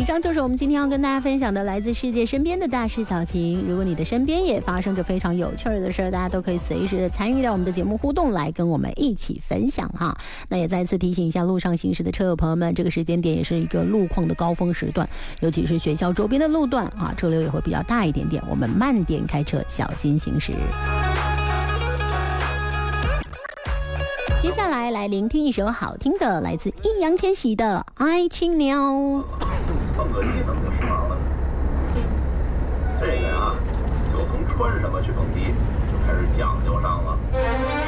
以上就是我们今天要跟大家分享的来自世界身边的大事小情。如果你的身边也发生着非常有趣的事儿，大家都可以随时的参与到我们的节目互动来跟我们一起分享哈。那也再次提醒一下路上行驶的车友朋友们，这个时间点也是一个路况的高峰时段，尤其是学校周边的路段啊，车流也会比较大一点点，我们慢点开车，小心行驶。接下来来聆听一首好听的，来自易烊千玺的《爱情鸟》。 放个低等的时髦了，这个呀，就从穿什么去蹦迪就开始讲究上了。